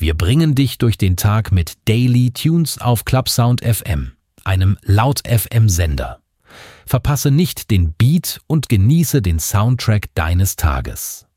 Wir bringen dich durch den Tag mit Daily Tunes auf Clubsound FM, einem Laut-FM-Sender. Verpasse nicht den Beat und genieße den Soundtrack deines Tages.